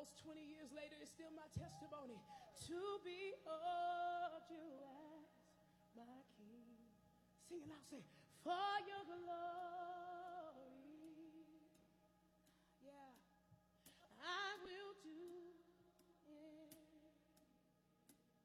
almost 20 years later, it's still my testimony to behold you as my King. Sing it out, say, for your glory.